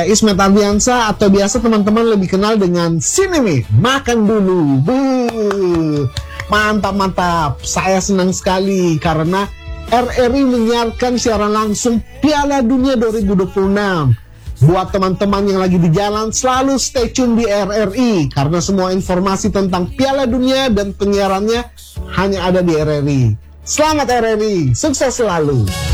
Saya Ismet Ardiansa atau biasa teman-teman lebih kenal dengan Sinemi. Makan dulu. Mantap. Saya senang sekali karena RRI menyiarkan siaran langsung Piala Dunia 2026. Buat teman-teman yang lagi di jalan, selalu stay tune di RRI karena semua informasi tentang Piala Dunia dan penyiarannya hanya ada di RRI. Selamat RRI, sukses selalu.